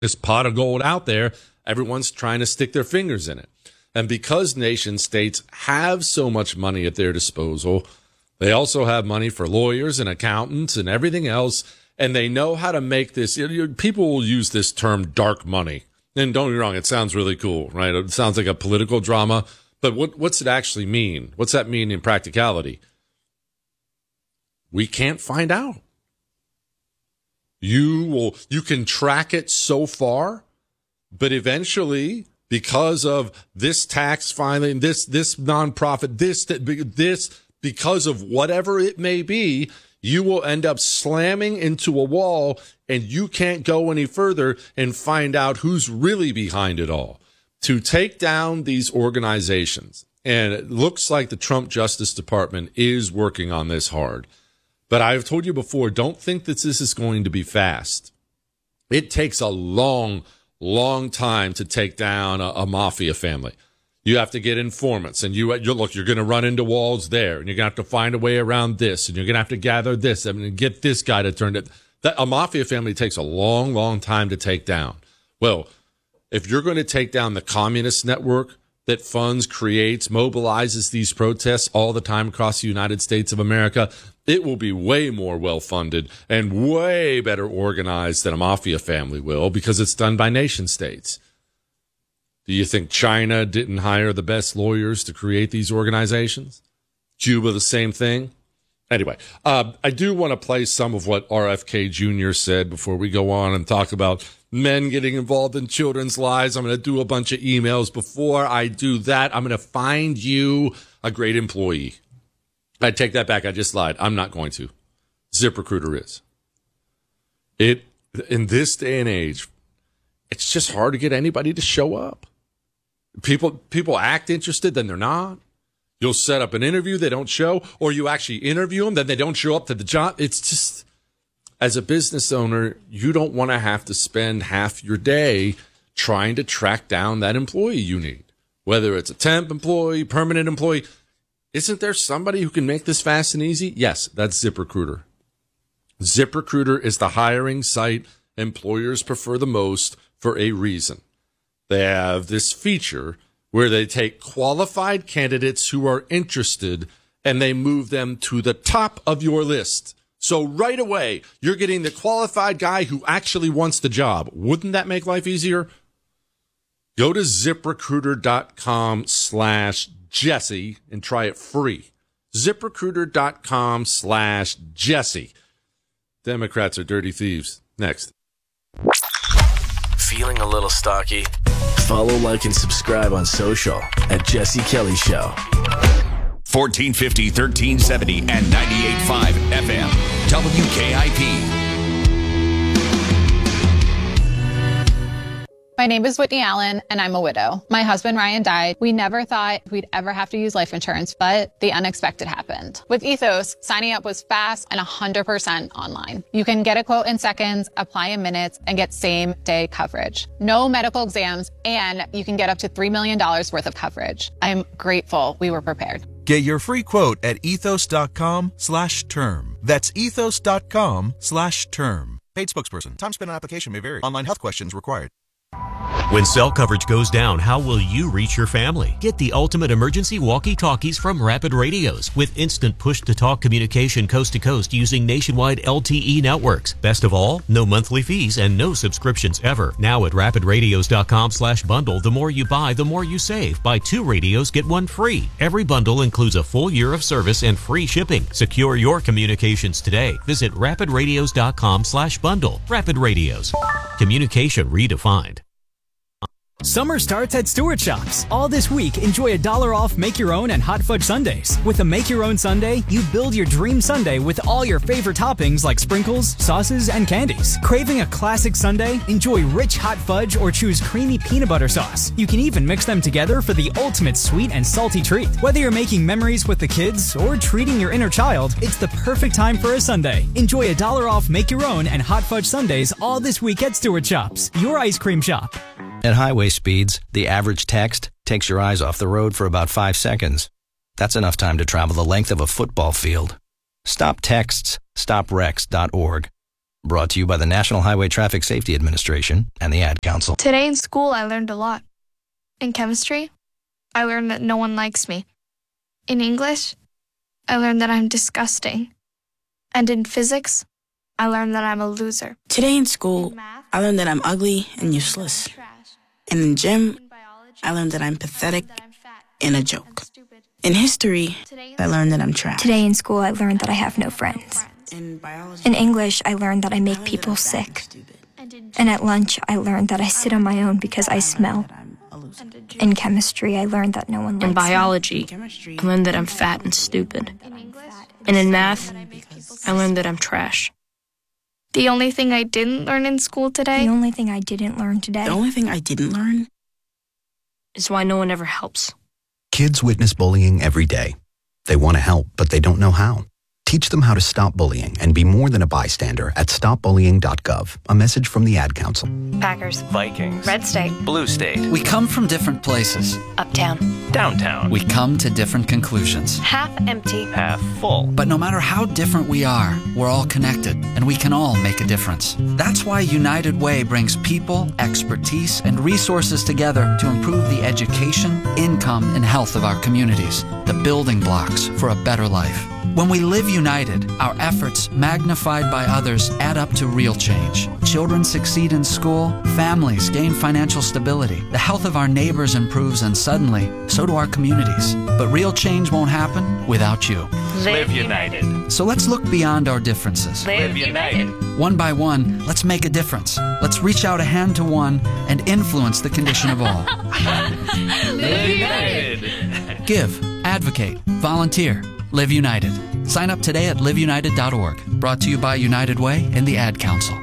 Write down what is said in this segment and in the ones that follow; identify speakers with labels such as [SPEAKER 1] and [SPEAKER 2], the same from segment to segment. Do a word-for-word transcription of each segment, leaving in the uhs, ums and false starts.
[SPEAKER 1] this pot of gold out there. Everyone's trying to stick their fingers in it. And because nation states have so much money at their disposal, they also have money for lawyers and accountants and everything else. And they know how to make this. People will use this term dark money. And don't get me wrong, it sounds really cool, right? It sounds like a political drama. But what, what's it actually mean? What's that mean in practicality? We can't find out. You will, you can track it so far, but eventually, because of this tax filing, this, this nonprofit, this, this, because of whatever it may be, you will end up slamming into a wall and you can't go any further and find out who's really behind it all. To take down these organizations, and it looks like the Trump Justice Department is working on this hard. But I've told you before, don't think that this is going to be fast. It takes a long, long time to take down a, a mafia family. You have to get informants, and you, you look, you're going to run into walls there, and you're going to have to find a way around this, and you're going to have to gather this, I mean, get this guy to turn it. That, a mafia family takes a long, long time to take down. Well, if you're going to take down the communist network that funds, creates, mobilizes these protests all the time across the United States of America, it will be way more well-funded and way better organized than a mafia family will, because it's done by nation states. Do you think China didn't hire the best lawyers to create these organizations? Cuba, the same thing? Anyway, uh, I do want to play some of what R F K Junior said before we go on and talk about men getting involved in children's lives. I'm going to do a bunch of emails. Before I do that, I'm going to find you a great employee. I take that back. I just lied. I'm not going to. ZipRecruiter is. It, in this day and age, it's just hard to get anybody to show up. People, people act interested, then they're not. You'll set up an interview, they don't show, or you actually interview them, then they don't show up to the job. It's just, as a business owner, you don't want to have to spend half your day trying to track down that employee you need. Whether it's a temp employee, permanent employee. Isn't there somebody who can make this fast and easy? Yes, that's ZipRecruiter. ZipRecruiter is the hiring site employers prefer the most for a reason. They have this feature where they take qualified candidates who are interested and they move them to the top of your list. So right away, you're getting the qualified guy who actually wants the job. Wouldn't that make life easier? Go to ZipRecruiter.com slash Jesse and try it free. ZipRecruiter.com slash Jesse. Democrats are dirty thieves. Next.
[SPEAKER 2] Feeling a little stocky? Follow, like, and subscribe on social at Jesse Kelly Show.
[SPEAKER 3] fourteen fifty, thirteen seventy, and ninety-eight point five F M. W K I P.
[SPEAKER 4] My name is Whitney Allen, and I'm a widow. My husband, Ryan, died. We never thought we'd ever have to use life insurance, but the unexpected happened. With Ethos, signing up was fast and one hundred percent online. You can get a quote in seconds, apply in minutes, and get same-day coverage. No medical exams, and you can get up to three million dollars worth of coverage. I'm grateful we were prepared.
[SPEAKER 5] Get your free quote at ethos.com slash term. That's ethos.com slash term. Paid spokesperson. Time spent on application may vary. Online health questions required.
[SPEAKER 6] When cell coverage goes down, how will you reach your family? Get the ultimate emergency walkie-talkies from Rapid Radios with instant push-to-talk communication coast to coast using nationwide L T E networks. Best of all, no monthly fees and no subscriptions ever. Now at rapidradios.com slash bundle, the more you buy, the more you save. Buy two radios, get one free. Every bundle includes a full year of service and free shipping. Secure your communications today. Visit rapidradios.com slash bundle. Rapid Radios. Communication redefined.
[SPEAKER 7] Summer starts at Stewart Shops. All this week, enjoy a dollar off Make Your Own and Hot Fudge Sundaes. With a Make Your Own Sundae, you build your dream sundae with all your favorite toppings like sprinkles, sauces, and candies. Craving a classic sundae? Enjoy rich hot fudge or choose creamy peanut butter sauce. You can even mix them together for the ultimate sweet and salty treat. Whether you're making memories with the kids or treating your inner child, it's the perfect time for a sundae. Enjoy a dollar off Make Your Own and Hot Fudge Sundaes all this week at Stewart Shops, your ice cream shop.
[SPEAKER 8] At highway speeds, the average text takes your eyes off the road for about five seconds. That's enough time to travel the length of a football field. Stop Texts, stop wrecks dot org. Brought to you by the National Highway Traffic Safety Administration and the Ad Council.
[SPEAKER 9] Today in school, I learned a lot. In chemistry, I learned that no one likes me. In English, I learned that I'm disgusting. And in physics, I learned that I'm a loser.
[SPEAKER 10] Today in school, I learned that I'm ugly and useless. And in gym, I learned that I'm pathetic and a joke. In history, I learned that I'm trash.
[SPEAKER 11] Today in school, I learned that I have no friends.
[SPEAKER 10] In biology,
[SPEAKER 11] In English, I learned that I make people sick. And at lunch, I learned that I sit on my own because I smell. In chemistry, I learned that no one likes me.
[SPEAKER 12] In biology, I learned that I'm fat and stupid. And in math, I learned that I'm trash.
[SPEAKER 9] The only thing I didn't learn in school today?
[SPEAKER 11] The only thing I didn't learn today.
[SPEAKER 10] The only thing I didn't learn
[SPEAKER 12] is why no one ever helps.
[SPEAKER 13] Kids witness bullying every day. They want to help, but they don't know how. Teach them how to stop bullying and be more than a bystander at stop bullying dot gov. A message from the Ad Council.
[SPEAKER 14] Packers.
[SPEAKER 15] Vikings.
[SPEAKER 14] Red State.
[SPEAKER 15] Blue State.
[SPEAKER 16] We come from different places.
[SPEAKER 14] Uptown.
[SPEAKER 15] Downtown.
[SPEAKER 16] We come to different conclusions.
[SPEAKER 14] Half empty.
[SPEAKER 15] Half full.
[SPEAKER 16] But no matter how different we are, we're all connected, and we can all make a difference. That's why United Way brings people, expertise, and resources together to improve the education, income, and health of our communities, the building blocks for a better life. When we live united, our efforts, magnified by others, add up to real change. Children succeed in school, families gain financial stability, the health of our neighbors improves, and suddenly, so do our communities. But real change won't happen without you.
[SPEAKER 15] Live united.
[SPEAKER 16] So let's look beyond our differences.
[SPEAKER 15] Live united.
[SPEAKER 16] One by one, let's make a difference. Let's reach out a hand to one and influence the condition of all.
[SPEAKER 15] Live united.
[SPEAKER 16] Give, advocate, volunteer. Live United. Sign up today at live united dot org. Brought to you by United Way and the Ad Council.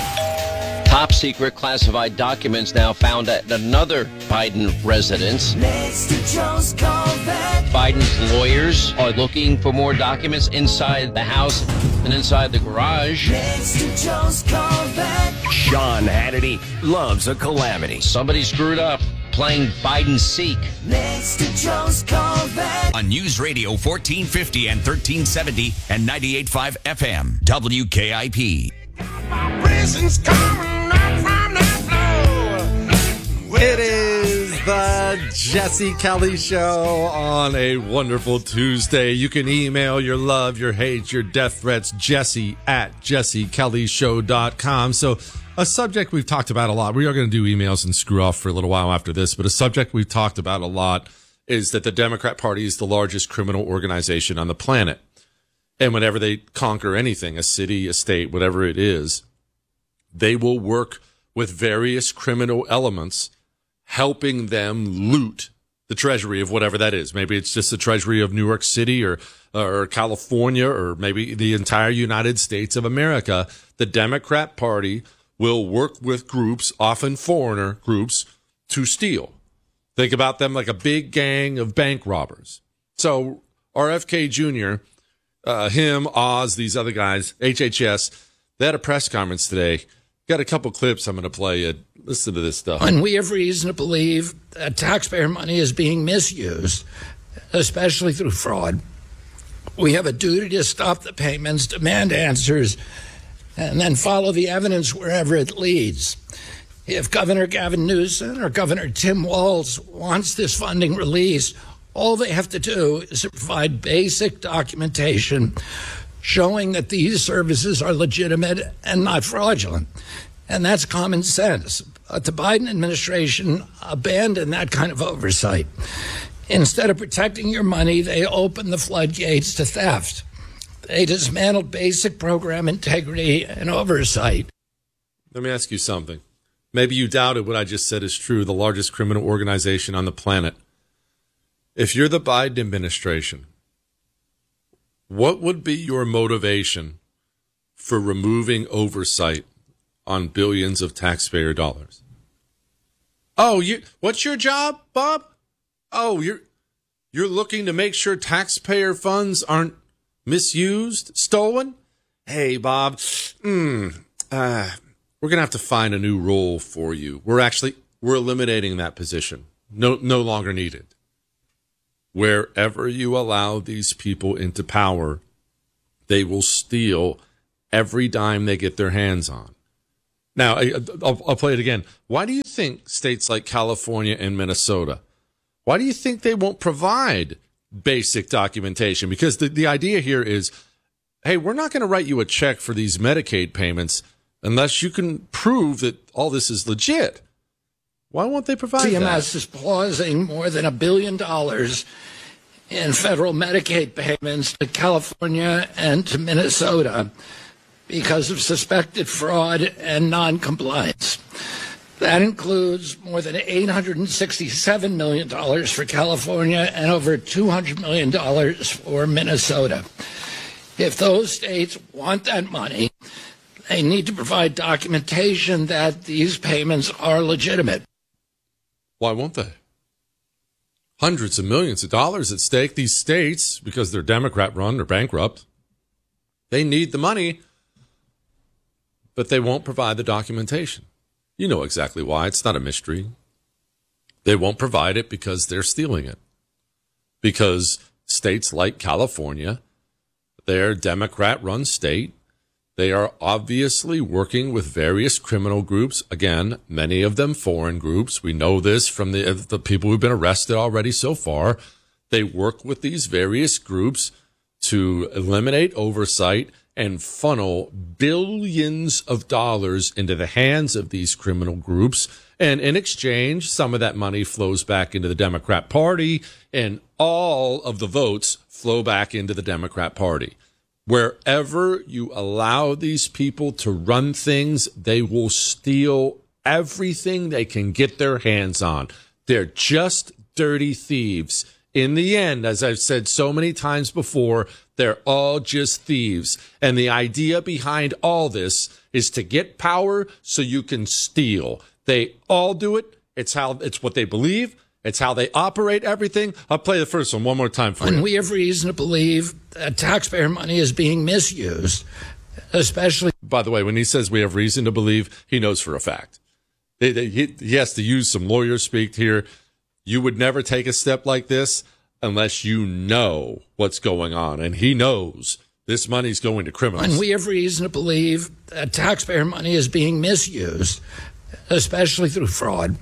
[SPEAKER 17] Top secret classified documents now found at another Biden residence.
[SPEAKER 18] Next to Joe's Corvette.
[SPEAKER 17] Biden's lawyers are looking for more documents inside the house and inside the garage.
[SPEAKER 18] Next to Joe's Corvette.
[SPEAKER 3] Sean Hannity loves a calamity.
[SPEAKER 17] Somebody screwed up playing Biden-seek.
[SPEAKER 18] Next to Joe's Corvette.
[SPEAKER 3] On News Radio fourteen fifty and thirteen seventy and ninety-eight point five F M, W K I P.
[SPEAKER 1] It is the Jesse Kelly Show on a wonderful Tuesday. You can email your love, your hate, your death threats, Jesse at jesse kelly show dot com. So a subject we've talked about a lot. We are going to do emails and screw off for a little while after this, but a subject we've talked about a lot is that the Democrat Party is the largest criminal organization on the planet. And whenever they conquer anything, a city, a state, whatever it is, they will work with various criminal elements, helping them loot the treasury of whatever that is. Maybe it's just the treasury of New York City or or California or maybe the entire United States of America. The Democrat Party will work with groups, often foreigner groups, to steal. Think about them like a big gang of bank robbers. So R F K Junior, uh, him, Oz, these other guys, H H S, they had a press conference today. Got a couple clips I'm going to play you. Listen to this stuff.
[SPEAKER 19] When we have reason to believe that taxpayer money is being misused, especially through fraud, we have a duty to stop the payments, demand answers, and then follow the evidence wherever it leads. If Governor Gavin Newsom or Governor Tim Walz wants this funding released, all they have to do is to provide basic documentation showing that these services are legitimate and not fraudulent. And that's common sense. But the Biden administration abandoned that kind of oversight. Instead of protecting your money, they opened the floodgates to theft. They dismantled basic program integrity and oversight.
[SPEAKER 1] Let me ask you something. Maybe you doubted what I just said is true, the largest criminal organization on the planet. If you're the Biden administration, what would be your motivation for removing oversight on billions of taxpayer dollars? Oh, you what's your job, Bob? Oh, you're you're looking to make sure taxpayer funds aren't misused, stolen? Hey, Bob, mm, uh, we're going to have to find a new role for you. We're actually we're eliminating that position. No no longer needed. Wherever you allow these people into power, they will steal every dime they get their hands on. Now, I, I'll, I'll play it again. Why do you think states like California and Minnesota, why do you think they won't provide basic documentation? Because the, the idea here is, hey, we're not going to write you a check for these Medicaid payments unless you can prove that all this is legit. Why won't they provide
[SPEAKER 19] C M
[SPEAKER 1] that?
[SPEAKER 19] S is pausing more than a billion dollars in federal Medicaid payments to California and to Minnesota because of suspected fraud and noncompliance. That includes more than eight hundred sixty-seven million dollars for California and over two hundred million dollars for Minnesota. If those states want that money, they need to provide documentation that these payments are legitimate.
[SPEAKER 1] Why won't they? Hundreds of millions of dollars at stake. These states, because they're Democrat-run, they're bankrupt. They need the money, but they won't provide the documentation. You know exactly why. It's not a mystery. They won't provide it because they're stealing it. Because states like California, they're a Democrat-run state. They are obviously working with various criminal groups. Again, many of them foreign groups. We know this from the, the people who've been arrested already so far. They work with these various groups to eliminate oversight and funnel billions of dollars into the hands of these criminal groups. And in exchange, some of that money flows back into the Democrat Party, and all of the votes flow back into the Democrat Party. Wherever you allow these people to run things, they will steal everything they can get their hands on. They're just dirty thieves. In the end, as I've said so many times before, they're all just thieves. And the idea behind all this is to get power so you can steal. They all do it. It's how, it's what they believe. It's how they operate everything. I'll play the first one one more time for you.
[SPEAKER 19] And we have reason to believe that taxpayer money is being misused, especially.
[SPEAKER 1] By the way, when he says we have reason to believe, he knows for a fact. He, he, he has to use some lawyer speak here. You would never take a step like this unless you know what's going on. And he knows this money's going to criminals.
[SPEAKER 19] And we have reason to believe that taxpayer money is being misused, especially through fraud.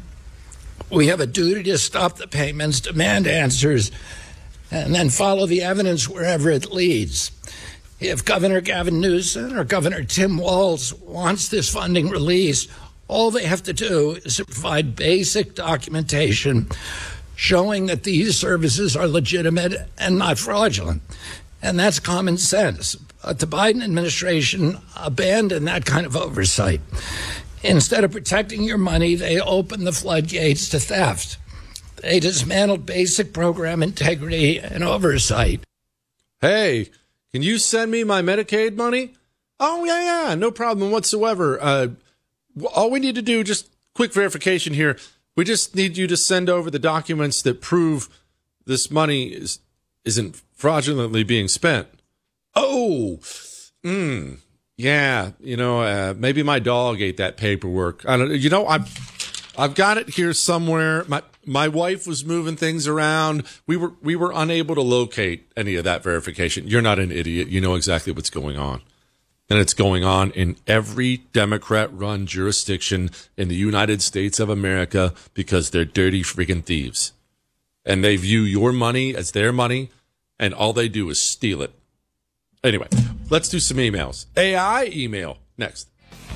[SPEAKER 19] We have a duty to stop the payments, demand answers, and then follow the evidence wherever it leads. If Governor Gavin Newsom or Governor Tim Walz wants this funding released, all they have to do is to provide basic documentation showing that these services are legitimate and not fraudulent. And that's common sense. But the Biden administration abandoned that kind of oversight. Instead of protecting your money, they opened the floodgates to theft. They dismantled basic program integrity and oversight.
[SPEAKER 1] Hey, can you send me my Medicaid money? Oh, yeah, yeah, no problem whatsoever. Uh, all we need to do, just quick verification here, we just need you to send over the documents that prove this money is, isn't fraudulently being spent. Oh, hmm. Yeah, you know, uh, maybe my dog ate that paperwork. I don't. You know, I've I've got it here somewhere. My my wife was moving things around. We were we were unable to locate any of that verification. You're not an idiot. You know exactly what's going on, and it's going on in every Democrat-run jurisdiction in the United States of America because they're dirty freaking thieves, and they view your money as their money, and all they do is steal it. Anyway, let's do some emails. A I email next.